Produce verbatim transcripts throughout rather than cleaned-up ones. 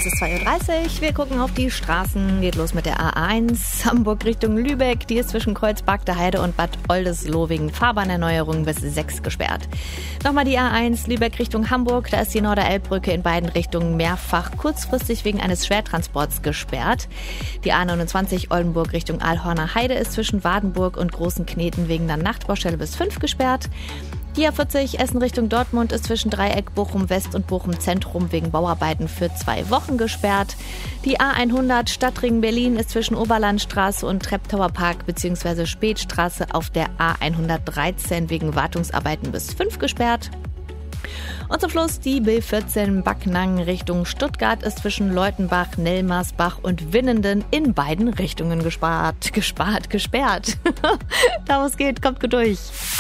Es ist zwei Uhr dreißig, wir gucken auf die Straßen, geht los mit der A eins, Hamburg Richtung Lübeck, die ist zwischen Kreuzberg, der Heide und Bad Oldesloe wegen Fahrbahnerneuerung bis sechs gesperrt. Nochmal die A eins, Lübeck Richtung Hamburg, da ist die Norderelbbrücke in beiden Richtungen mehrfach kurzfristig wegen eines Schwertransports gesperrt. Die A neunundzwanzig Oldenburg Richtung Aalhorner Heide ist zwischen Wadenburg und Großen Kneten wegen der Nachtbaustelle bis fünf gesperrt. Die A vierzig Essen Richtung Dortmund ist zwischen Dreieck Bochum West und Bochum Zentrum wegen Bauarbeiten für zwei Wochen gesperrt. Die A hundert Stadtring Berlin ist zwischen Oberlandstraße und Treptower Park bzw. Spätstraße auf der A hundertdreizehn wegen Wartungsarbeiten bis fünf gesperrt. Und zum Schluss die B vierzehn Backnang Richtung Stuttgart ist zwischen Leutenbach, Nelmersbach und Winnenden in beiden Richtungen gespart, gespart, gesperrt. Da wo es geht, kommt gut durch.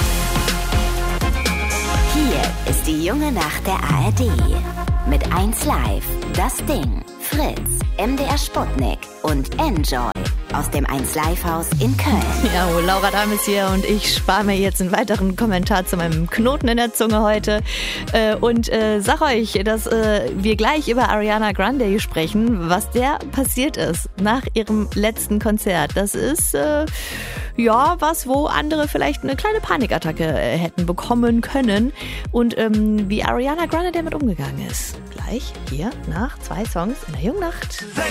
Hier ist die junge Nacht der A R D. Mit eins Live, das Ding, Fritz, M D R Sputnik und Enjoy aus dem eins Live Haus in Köln. Ja, oh, Laura Dahm ist hier und ich spare mir jetzt einen weiteren Kommentar zu meinem Knoten in der Zunge heute äh, und äh, sag euch, dass äh, wir gleich über Ariana Grande sprechen, was der passiert ist nach ihrem letzten Konzert. Das ist äh, ja was, wo andere vielleicht eine kleine Panikattacke äh, hätten bekommen können und ähm, wie Ariana Grande damit umgegangen ist. Gleich hier nach zwei Songs in der jungen Nacht.